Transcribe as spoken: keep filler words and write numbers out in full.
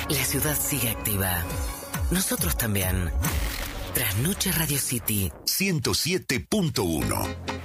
La ciudad sigue activa. Nosotros también. Trasnoche Radio City ciento siete punto uno.